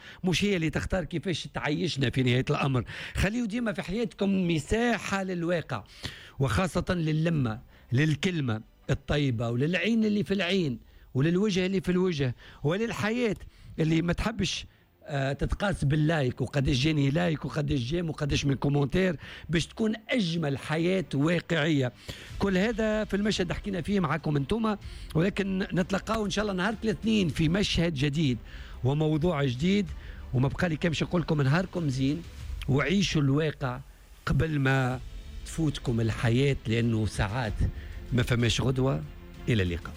مش هي اللي تختار كيفاش تعيشنا في نهاية الأمر. خليه ديما في حياتكم مساحة للواقع، وخاصة للمة، للكلمة الطيبة، وللعين اللي في العين، وللوجه اللي في الوجه، وللحياة اللي ما تحبش تتقاس باللايك، وقداش جاني لايك وقداش جيم وقداش من كومنتير، باش تكون أجمل حياة واقعية. كل هذا في المشهد حكينا فيه معكم انتوما، ولكن نتلقاو إن شاء الله نهار الاثنين في مشهد جديد وموضوع جديد. وما بقى لي كمش أقول لكم نهاركم زين، وعيشوا الواقع قبل ما تفوتكم الحياة، لأنه ساعات ما فماش غدوة. إلى اللقاء.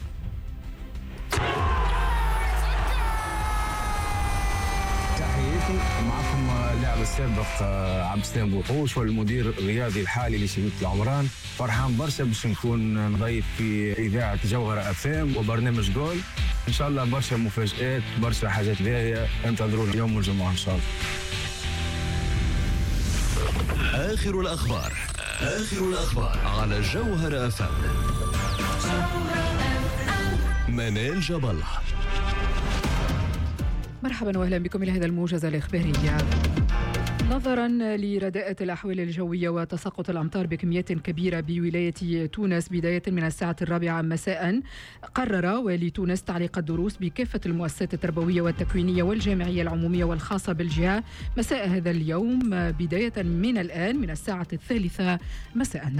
معكم اللاعب السابق عبد السلام بوحوش والمدير الرياضي الحالي لشبيبة العمران. فرحان برشا باش نكون ضيف في إذاعة جوهرة FM وبرنامج جول. إن شاء الله برشا مفاجآت، برشا حاجات باهية، انتظروا اليوم والجمعة إن شاء الله. آخر الأخبار على جوهرة FM. منال جبل. مرحبا واهلا بكم الى هذا الموجز الاخباري. نظرا لرداءة الأحوال الجوية وتساقط الأمطار بكميات كبيرة بولاية تونس بداية من الساعة 4 مساء، قرر والي تونس تعليق الدروس بكافة المؤسسات التربوية والتكوينية والجامعية العمومية والخاصة بالجهة مساء هذا اليوم بداية من الآن من الساعة 3 مساء.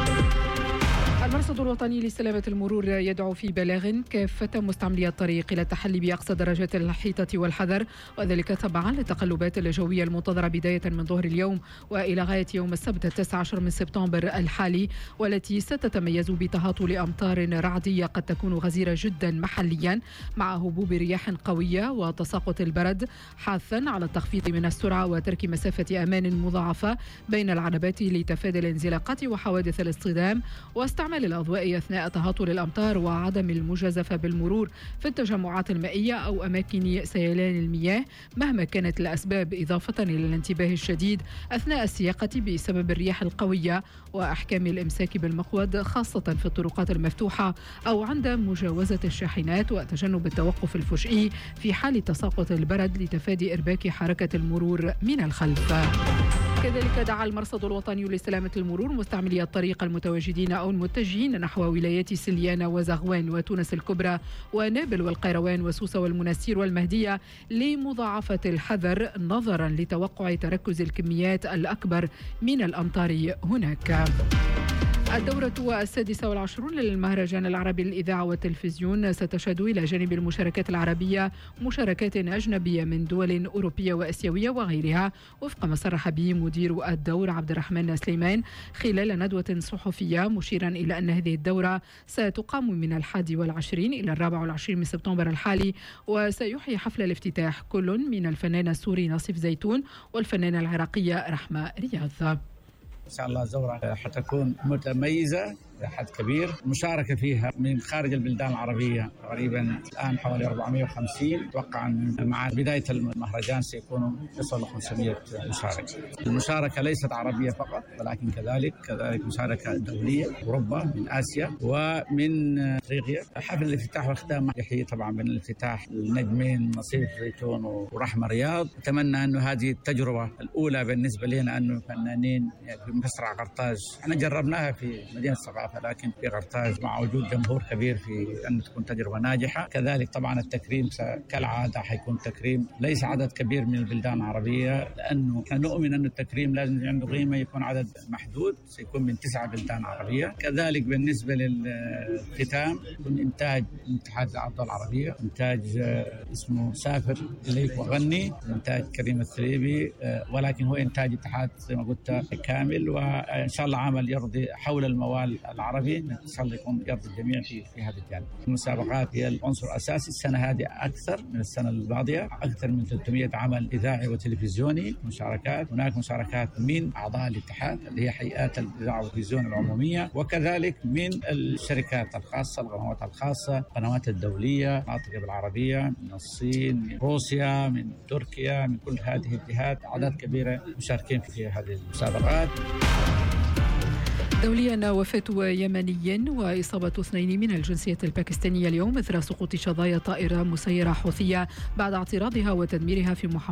المرصد الوطني لسلامة المرور يدعو في بلاغ كافة مستعملي الطريق إلى التحلي بأقصى درجات الحيطة والحذر، وذلك تبعا للتقلبات الجوية المنتظرة بداية من ظهر اليوم وإلى غاية يوم السبت 19 من سبتمبر الحالي، والتي ستتميز بتهاطل أمطار رعدية قد تكون غزيرة جدا محليا مع هبوب رياح قوية وتساقط البرد، حاثا على التخفيض من السرعة وترك مسافة أمان مضاعفة بين العنبات لتفادي الانزلاقات وحوادث الاصطدام، واستعمال الأضواء أثناء تهاطل الأمطار، وعدم المجازفة بالمرور في التجمعات المائية أو أماكن سيلان المياه مهما كانت الأسباب، إضافة إلى الانتباه الشديد أثناء السياقة بسبب الرياح القوية، وأحكام الإمساك بالمقود خاصة في الطرقات المفتوحة أو عند مجاوزة الشاحنات، وتجنب التوقف الفجئي في حال تساقط البرد لتفادي إرباك حركة المرور من الخلف. كذلك دعا المرصد الوطني لسلامة المرور مستعملي الطريق المتواجدين أو المتجهين نحو ولايات سليانة وزغوان وتونس الكبرى ونابل والقيروان وسوسة والمنستير والمهدية لمضاعفة الحذر نظرا لتوقع تركز الكميات الأكبر من الأمطار هناك. الدورة 16 للمهرجان العربي للإذاعة والتلفزيون ستشهد إلى جانب المشاركات العربية مشاركات أجنبية من دول أوروبية وآسيوية وغيرها، وفق ما صرح به مدير الدور عبد الرحمن سليمان خلال ندوة صحفية، مشيرا إلى أن هذه الدورة ستقام من 21 إلى 24 من سبتمبر الحالي، وسيحيي حفل الافتتاح كل من الفنان السوري ناصف زيتون والفنانة العراقية رحمة رياض. إن شاء الله الزورة حتكون متميزة لحد كبير، مشاركة فيها من خارج البلدان العربية تقريبا الآن حوالي 450. أتوقع أن مع بداية المهرجان سيكونوا يصل 500 مشارك. المشاركة ليست عربية فقط، ولكن كذلك مشاركة دولية، أوروبا، من آسيا ومن أفريقيا. حفل الافتتاح والختام يحيي طبعا من الافتتاح النجمين نصيف زيتون ورحمة رياض. أتمنى أنه هذه التجربة الأولى بالنسبة لنا، أنه فنانين في مسرح قرطاج، احنا جربناها في مدينة الثقافة، لكن في قرطاج مع وجود جمهور كبير في أن تكون تجربة ناجحة. كذلك طبعا التكريم كالعادة حيكون تكريم ليس عدد كبير من البلدان العربية، لأنه نؤمن أن التكريم لازم عنده قيمة، يكون عدد محدود، سيكون من 9 بلدان عربية. كذلك بالنسبة للختام يكون إنتاج اتحاد الأعضاء العربية، إنتاج اسمه سافر إليك وغني، إنتاج كريم الثريبي، ولكن هو إنتاج اتحاد زي ما قلت كامل، وإن شاء الله عمل يرضي حول الموال العربي، إن شاء الله يكون يرضي الجميع في هذا الجانب. المسابقات هي العنصر الأساسي السنة هذه أكثر من السنة الماضية، أكثر من 300 عمل إذاعي وتلفزيوني مشاركات. هناك مشاركات من أعضاء الاتحاد اللي هي هيئات الإذاعة والتلفزيون العمومية، وكذلك من الشركات الخاصة، القنوات الخاصة، القنوات الدولية، المناطق العربية، من الصين، من روسيا، من تركيا، من كل هذه الجهات، أعداد كبيرة مشاركين في هذه المسابقات. دوليا، وفاة يمني وإصابة 2 من الجنسية الباكستانية اليوم إثر سقوط شظايا طائرة مسيرة حوثية بعد اعتراضها وتدميرها في